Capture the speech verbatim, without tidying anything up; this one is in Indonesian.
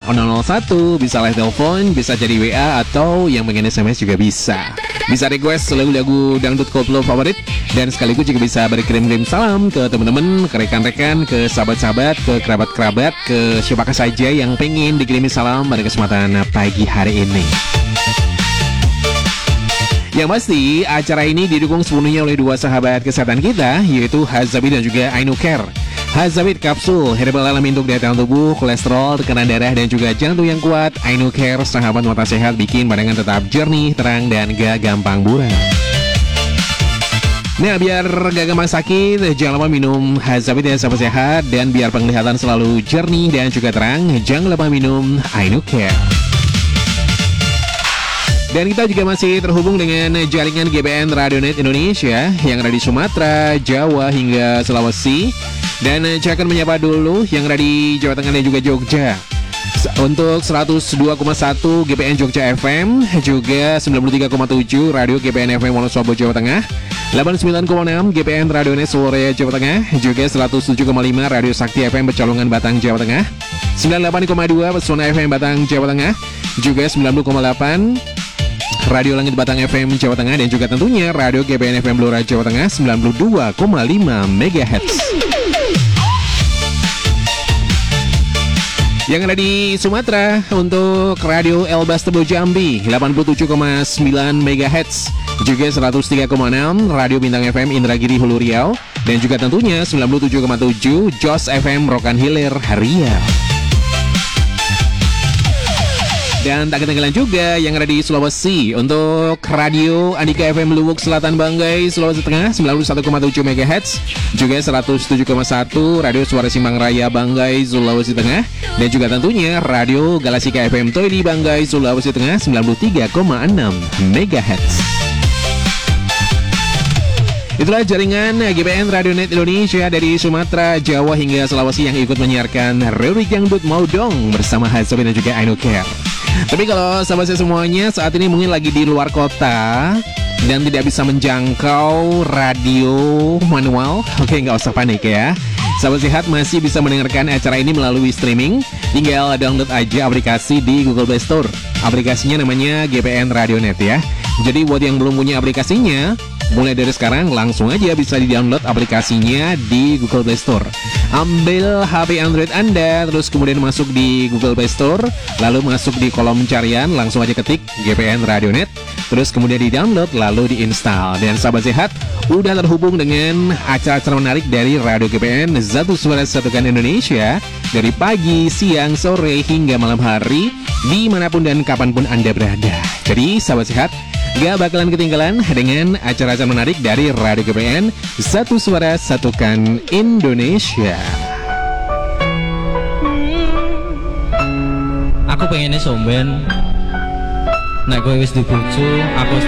nol nol satu, bisa live telepon, bisa jadi W A, atau yang pengen S M S juga bisa. Bisa request lagu-lagu dangdut koplo favorit, dan sekaligus juga bisa berkirim-kirim salam ke teman-teman, ke rekan-rekan, ke sahabat-sahabat, ke kerabat-kerabat, ke siapakah saja yang pengen dikirimin salam pada kesempatan pagi hari ini. Yang pasti, acara ini didukung sepenuhnya oleh dua sahabat kesehatan kita, yaitu Hazabit dan juga Ainocare. Hazabit kapsul, herbal alami untuk daya tahan tubuh, kolesterol, tekanan darah, dan juga jantung yang kuat. Ainocare, sahabat mata sehat, bikin pandangan tetap jernih, terang, dan gak gampang buram. Nah, biar gak gampang sakit, jangan lupa minum Hazabit ya sahabat sehat. Dan biar penglihatan selalu jernih dan juga terang, jangan lupa minum Ainocare. Dan kita juga masih terhubung dengan jaringan G B N Radionet Indonesia yang ada di Sumatera, Jawa, hingga Sulawesi. Dan saya akan menyapa dulu yang ada di Jawa Tengah dan juga Jogja. Untuk seratus dua koma satu G B N Jogja F M, juga sembilan puluh tiga koma tujuh Radio G B N F M Wonosobo Jawa Tengah, delapan puluh sembilan koma enam G B N Radionet Solo Jawa Tengah, juga seratus tujuh koma lima Radio Sakti F M Pecolongan Batang Jawa Tengah, sembilan puluh delapan koma dua Pesona F M Batang Jawa Tengah, juga sembilan puluh koma delapan Radio Langit Batang F M Jawa Tengah, dan juga tentunya Radio G B N F M Blora Jawa Tengah sembilan puluh dua koma lima megahertz. Yang ada di Sumatera untuk Radio Elbas Tebo Jambi delapan puluh tujuh koma sembilan megahertz, juga seratus tiga koma enam Radio Bintang F M Indragiri Hulu Riau, dan juga tentunya sembilan puluh tujuh koma tujuh Jos F M Rokan Hilir Riau. Dan tak ketinggalan juga yang ada di Sulawesi untuk Radio Andika F M Luwuk Selatan Banggai Sulawesi Tengah sembilan puluh satu koma tujuh megahertz, juga seratus tujuh koma satu Radio Suara Simbang Raya Banggai Sulawesi Tengah, dan juga tentunya Radio Galasika F M Toidi Banggai Sulawesi Tengah sembilan puluh tiga koma enam megahertz. Itulah jaringan G B N Radionet Indonesia dari Sumatera, Jawa, hingga Sulawesi yang ikut menyiarkan Rurik Dangdut Mau Dong bersama Hazabit dan juga Ainocare. Tapi kalau sahabat saya semuanya saat ini mungkin lagi di luar kota dan tidak bisa menjangkau radio manual, oke, nggak usah panik ya. Sahabat sehat masih bisa mendengarkan acara ini melalui streaming. Tinggal download aja aplikasi di Google Play Store. Aplikasinya namanya G B N Radionet ya. Jadi buat yang belum punya aplikasinya, mulai dari sekarang langsung aja bisa di-download aplikasinya di Google Play Store. Ambil H P Android Anda, terus kemudian masuk di Google Play Store, lalu masuk di kolom pencarian, langsung aja ketik G B N Radionet, terus kemudian di-download, lalu di-install. Dan sahabat sehat, udah terhubung dengan acara-acara menarik dari Radio G B N, Satu Suara Satukan Indonesia, dari pagi, siang, sore, hingga malam hari, dimanapun dan kapanpun Anda berada. Jadi sahabat sehat, gak bakalan ketinggalan dengan acara-acara menarik dari Radio G B N, Satu Suara Satukan Indonesia. Aku pengennya somben, nek kowe wis dibojo, aku wis